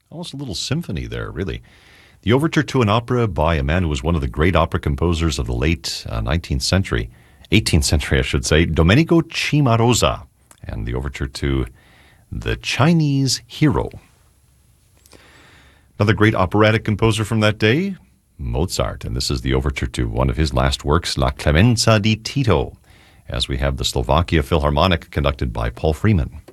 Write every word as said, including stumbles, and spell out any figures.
Almost a little symphony there, really. The overture to an opera by a man who was one of the great opera composers of the late uh, nineteenth century, eighteenth century, I should say, Domenico Cimarosa, and the overture to The Chinese Hero. Another great operatic composer from that day, Mozart, and this is the overture to one of his last works, La Clemenza di Tito, as we have the Slovakia Philharmonic conducted by Paul Freeman.